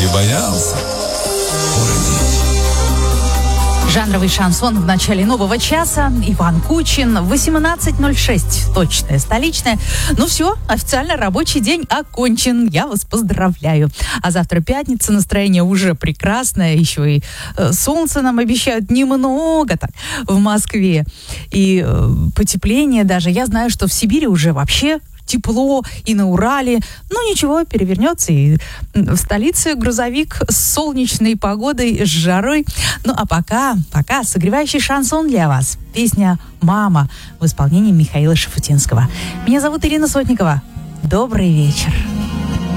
и боялся уронить. Жанровый шансон в начале нового часа. Иван Кучин, 18:06, точное, столичное. Ну все, официально рабочий день окончен. Я вас поздравляю. А завтра пятница, настроение уже прекрасное. Еще и солнце нам обещают немного так в Москве. И потепление даже. Я знаю, что в Сибири уже вообще тепло, и на Урале. Ну, ничего, перевернется. И в столице грузовик с солнечной погодой, с жарой. Ну, а пока согревающий шансон для вас. Песня «Мама» в исполнении Михаила Шафутинского. Меня зовут Ирина Сотникова. Добрый вечер.